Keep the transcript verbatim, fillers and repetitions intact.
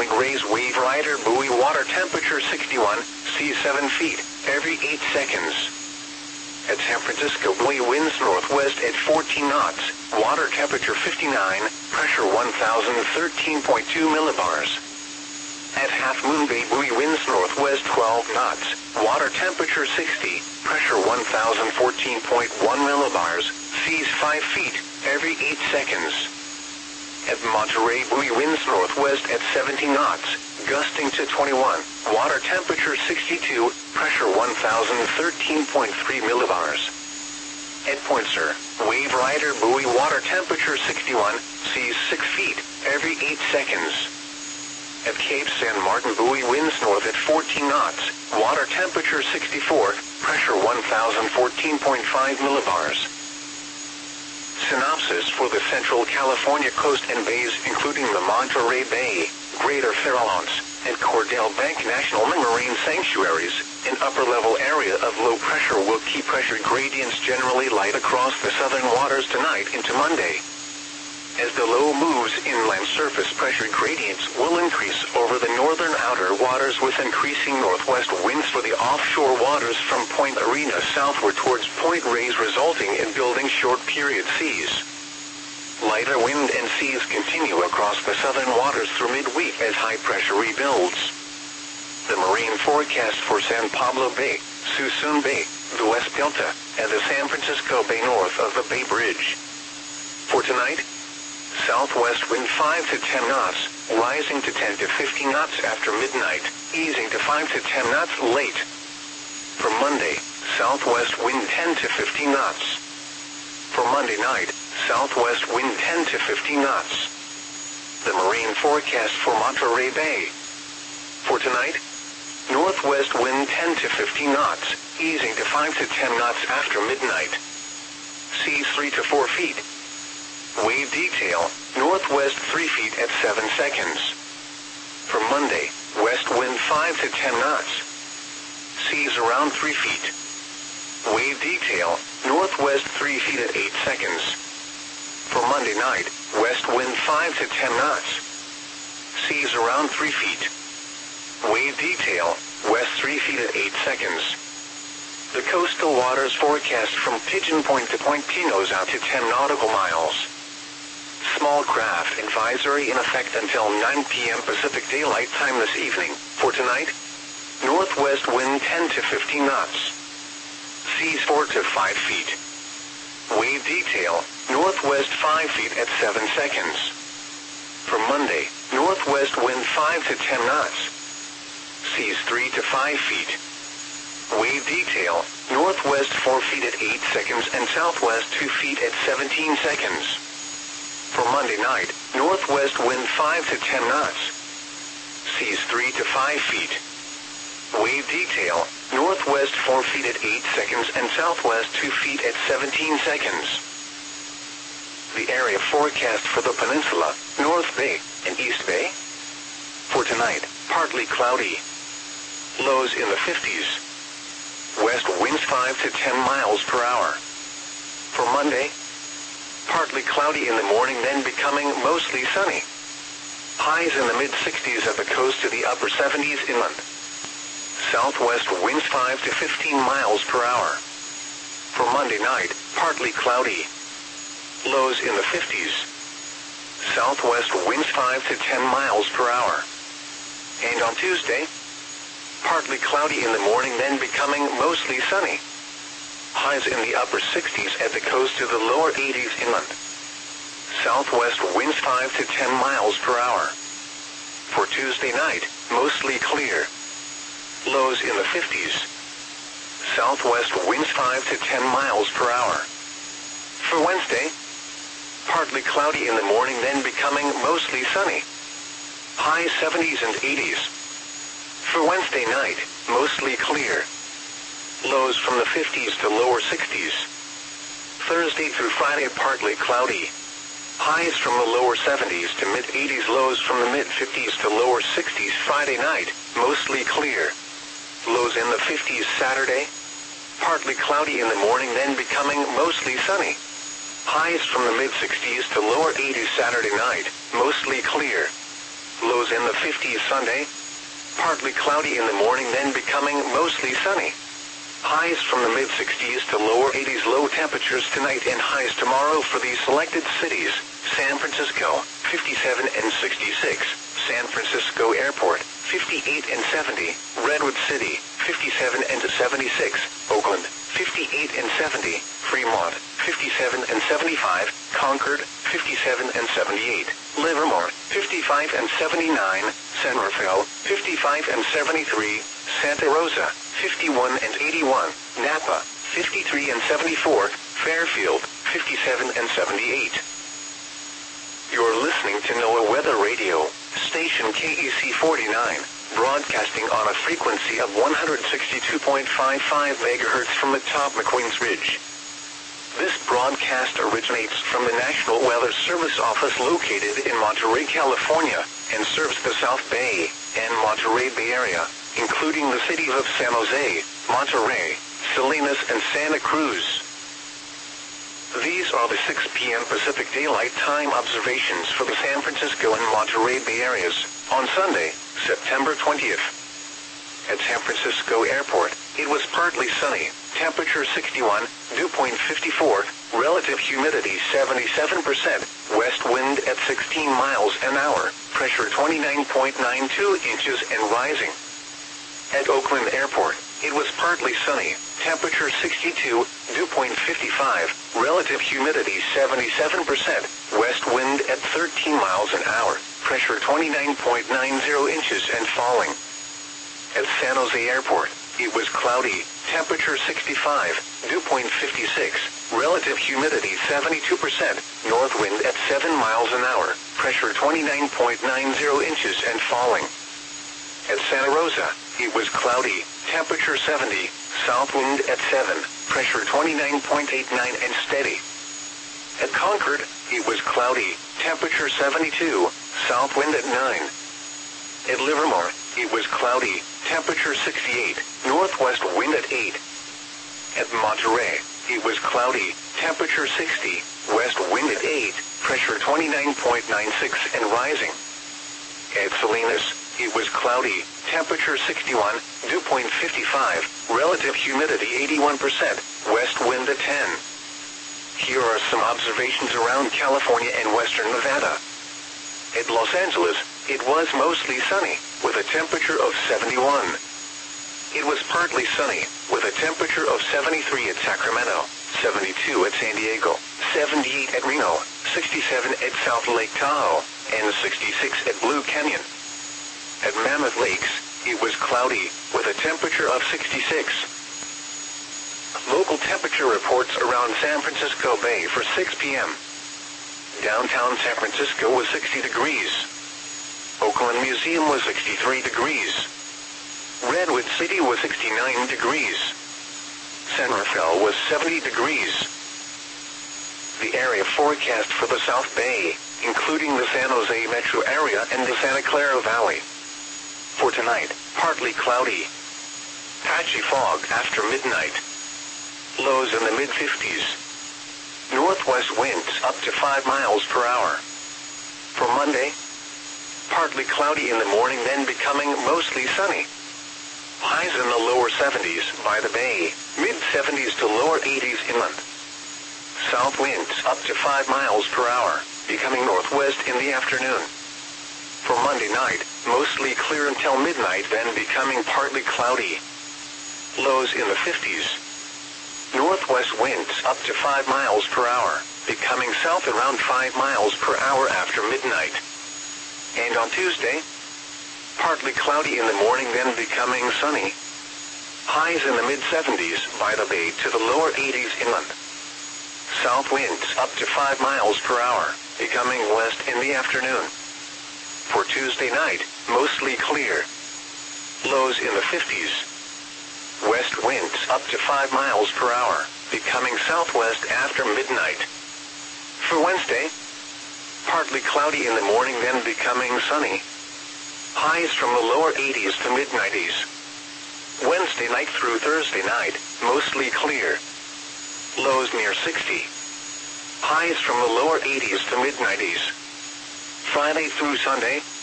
Big Rays Wave Rider buoy. Water temperature sixty-one, seas seven feet, every eight seconds. At San Francisco buoy, winds northwest at fourteen knots, water temperature fifty-nine, pressure one thousand thirteen point two millibars. At Half Moon Bay buoy, winds northwest twelve knots, water temperature sixty, pressure one thousand fourteen point one millibars, seas five feet, every eight seconds. At Monterey buoy, winds northwest at seventy knots, gusting to twenty-one, water temperature sixty-two, pressure one thousand thirteen point three millibars. At Point Sur, Wave Rider buoy, water temperature sixty-one, seas six feet, every eight seconds. At Cape San Martin buoy, winds north at fourteen knots, water temperature sixty-four, pressure one thousand fourteen point five millibars. Synopsis for the Central California coast and bays, including the Monterey Bay, Greater Farallones, and Cordell Bank National Marine Sanctuaries. An upper-level area of low pressure will keep pressure gradients generally light across the southern waters tonight into Monday. As the low moves inland, surface pressure gradients will increase over the northern outer waters with increasing northwest winds for the offshore waters from Point Arena southward towards Point Reyes, resulting in building short-period seas. Lighter wind and seas continue across the southern waters through midweek as high pressure rebuilds. The marine forecast for San Pablo Bay, Suisun Bay, the West Delta, and the San Francisco Bay north of the Bay Bridge. For tonight, southwest wind five to ten knots, rising to ten to fifteen knots after midnight, easing to five to ten knots late. For Monday, southwest wind ten to fifteen knots. For Monday night, southwest wind ten to fifteen knots. The marine forecast for Monterey Bay. For tonight, northwest wind ten to fifteen knots, easing to five to ten knots after midnight. Seas three to four feet. Wave detail, northwest three feet at seven seconds. For Monday, west wind five to ten knots. Seas around three feet. Wave detail, northwest three feet at eight seconds. For Monday night, west wind five to ten knots. Seas around three feet. Wave detail, west three feet at eight seconds. The coastal waters forecast from Pigeon Point to Point Pinos out to ten nautical miles. Small craft advisory in effect until nine p m Pacific Daylight Time this evening. For tonight, northwest wind ten to fifteen knots. Seas four to five feet. Wave detail, northwest five feet at seven seconds. For Monday, northwest wind five to ten knots. Seas three to five feet. Wave detail, northwest four feet at eight seconds and southwest two feet at seventeen seconds. For Monday night, northwest wind five to ten knots. Seas three to five feet. Wave detail, northwest four feet at eight seconds and southwest two feet at seventeen seconds. The area forecast for the peninsula, North Bay, and East Bay. For tonight, partly cloudy. Lows in the fifties. West winds five to ten miles per hour. For Monday, partly cloudy in the morning, then becoming mostly sunny. Highs in the mid-sixties at the coast to the upper seventies inland. Southwest winds five to fifteen miles per hour. For Monday night, partly cloudy. Lows in the fifties. Southwest winds five to ten miles per hour. And on Tuesday, partly cloudy in the morning, then becoming mostly sunny. Highs in the upper sixties at the coast to the lower eighties inland. Southwest winds five to ten miles per hour. For Tuesday night, mostly clear. Lows in the fifties. Southwest winds five to ten miles per hour. For Wednesday, partly cloudy in the morning, then becoming mostly sunny. High seventies and eighties. For Wednesday night, mostly clear. Lows from the fifties to lower sixties. Thursday through Friday, partly cloudy. Highs from the lower seventies to mid-eighties, lows from the mid-fifties to lower sixties. Friday night, mostly clear. Lows in the fifties Saturday. Partly cloudy in the morning, then becoming mostly sunny. Highs from the mid-sixties to lower eighties Saturday night, mostly clear. Lows lows in the fifties Sunday. Partly cloudy in the morning, then becoming mostly sunny. Highs from the mid-sixties to lower eighties. Low temperatures tonight and highs tomorrow for these selected cities: San Francisco, fifty-seven and sixty-six, San Francisco Airport, fifty-eight and seventy, Redwood City, fifty-seven and seventy-six, Oakland, fifty-eight and seventy, Fremont, fifty-seven and seventy-five, Concord, fifty-seven and seventy-eight, Livermore, fifty-five and seventy-nine, San Rafael, fifty-five and seventy-three, Santa Rosa, fifty-one and eighty-one, Napa, fifty-three and seventy-four, Fairfield, fifty-seven and seventy-eight. You're listening to NOAA Weather Radio, station K E C forty-nine, broadcasting on a frequency of one hundred sixty-two point five five megahertz from atop McQueen's Ridge. This broadcast originates from the National Weather Service office located in Monterey, California, and serves the South Bay and Monterey Bay Area, including the cities of San Jose, Monterey, Salinas, and Santa Cruz. These are the six p.m. Pacific Daylight Time observations for the San Francisco and Monterey Bay areas on Sunday, September twentieth. At San Francisco Airport, it was partly sunny, temperature sixty-one, dew point fifty-four, relative humidity seventy-seven percent, west wind at sixteen miles an hour, pressure twenty-nine point nine two inches and rising. At Oakland Airport, it was partly sunny, temperature sixty-two, dew point fifty-five, relative humidity seventy-seven percent, west wind at thirteen miles an hour, pressure twenty-nine point nine zero inches and falling. At San Jose Airport, it was cloudy, temperature sixty-five, dew point fifty-six, relative humidity seventy-two percent, north wind at seven miles an hour, pressure twenty-nine point nine zero inches and falling. At Santa Rosa, it was cloudy, temperature seventy, south wind at seven, pressure twenty-nine point eight nine and steady. At Concord, it was cloudy, temperature seventy-two, south wind at nine. At Livermore, it was cloudy, temperature sixty-eight, northwest wind at eight. At Monterey, it was cloudy, temperature sixty, west wind at eight, pressure twenty-nine point nine six and rising. At Salinas, it was cloudy, temperature sixty-one, dew point fifty-five, relative humidity eighty-one percent, west wind at ten. Here are some observations around California and western Nevada. At Los Angeles, it was mostly sunny, with a temperature of seventy-one. It was partly sunny, with a temperature of seventy-three at Sacramento, seventy-two at San Diego, seventy-eight at Reno, sixty-seven at South Lake Tahoe, and sixty-six at Blue Canyon. At Mammoth Lakes, it was cloudy, with a temperature of sixty-six. Local temperature reports around San Francisco Bay for six p.m. Downtown San Francisco was sixty degrees. Oakland Museum was sixty-three degrees. Redwood City was sixty-nine degrees. San Rafael was seventy degrees. The area forecast for the South Bay, including the San Jose metro area and the Santa Clara Valley. For tonight, partly cloudy. Patchy fog after midnight. Lows in the mid-fifties. Northwest winds up to five miles per hour. For Monday, partly cloudy in the morning, then becoming mostly sunny. Highs in the lower seventies by the bay, mid-seventies to lower eighties inland. South winds up to five miles per hour, becoming northwest in the afternoon. For Monday night, mostly clear until midnight, then becoming partly cloudy. Lows in the fifties. Northwest winds up to five miles per hour, becoming south around five miles per hour after midnight. And on Tuesday, partly cloudy in the morning, then becoming sunny. Highs in the mid-seventies by the bay to the lower eighties inland. South winds up to five miles per hour, becoming west in the afternoon. For Tuesday night, mostly clear. Lows in the fifties. West winds up to five miles per hour, becoming southwest after midnight. For Wednesday, partly cloudy in the morning, then becoming sunny. Highs from the lower eighties to mid-nineties. Wednesday night through Thursday night, mostly clear. Lows near sixty. Highs from the lower eighties to mid-nineties. Friday through Sunday,